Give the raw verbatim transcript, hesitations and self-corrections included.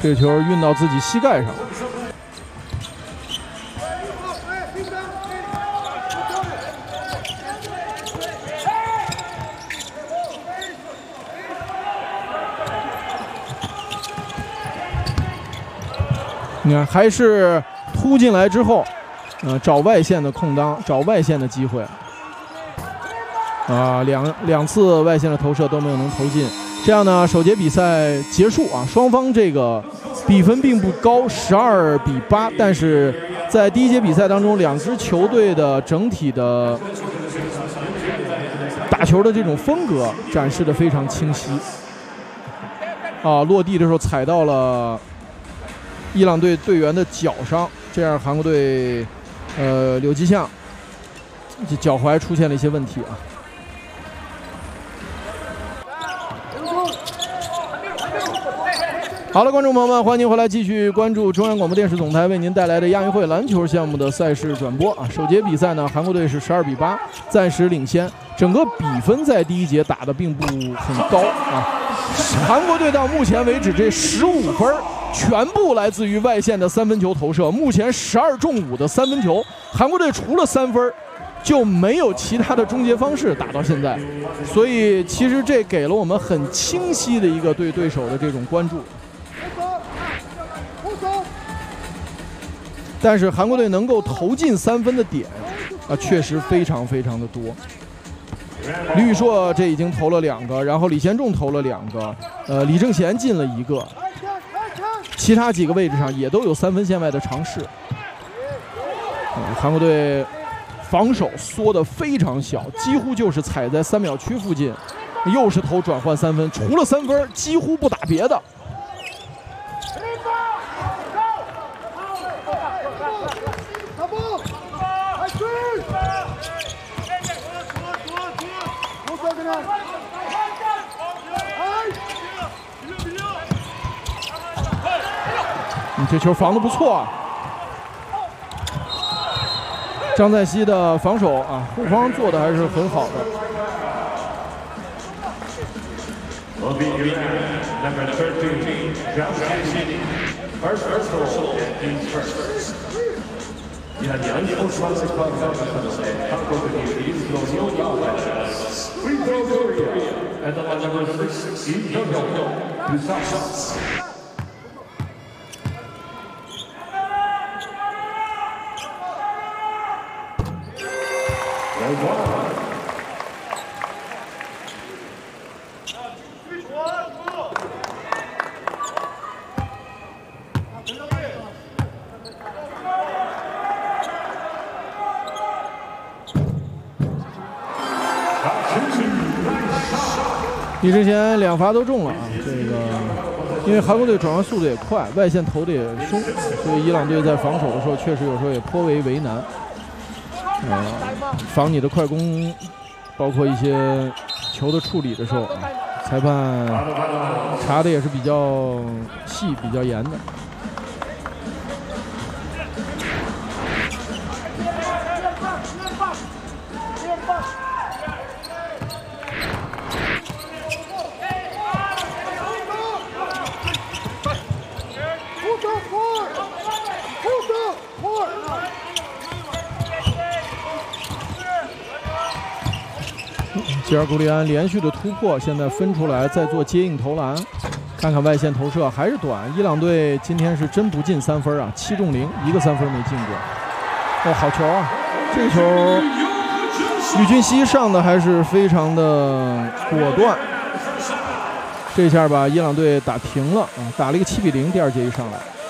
这个球运到自己膝盖上。你看，还是突进来之后，呃，找外线的空当，找外线的机会。啊，两两次外线的投射都没有能投进。这样呢，首节比赛结束啊，双方这个比分并不高，十二比八。但是在第一节比赛当中，两支球队的整体的打球的这种风格展示的非常清晰。啊，落地的时候踩到了伊朗队队员的脚上，这样韩国队呃柳吉相脚踝出现了一些问题啊。好了，观众朋友们，欢迎您回来继续关注中央广播电视总台为您带来的亚运会篮球项目的赛事转播啊。首节比赛呢，韩国队是十二比八暂时领先，整个比分在第一节打的并不很高啊。韩国队到目前为止这十五分全部来自于外线的三分球投射，目前十二中五的三分球，韩国队除了三分就没有其他的终结方式打到现在，所以其实这给了我们很清晰的一个对对手的这种关注。但是韩国队能够投进三分的点啊，确实非常非常的多。李宇硕这已经投了两个，然后李贤仲投了两个，呃，李正贤进了一个，其他几个位置上也都有三分线外的尝试。呃、韩国队防守缩得非常小，几乎就是踩在三秒区附近，又是投转换三分，除了三分几乎不打别的。嗯，这球防得不错啊！张在熙的防守啊，护防做的还是很好的。李正贤两罚都中了啊！这个，因为韩国队转换速度也快，外线投的也凶，所以伊朗队在防守的时候确实有时候也颇为为难。呃，防你的快攻，包括一些球的处理的时候，裁判查的也是比较细、比较严的。吉尔古利安连续的突破，现在分出来再做接应投篮，看看外线投射还是短。伊朗队今天是真不进三分啊，七中零，一个三分没进过。哦，好球啊！这个球吕俊熙上的还是非常的果断。这下把伊朗队打平了啊，打了一个七比零，第二节一上来。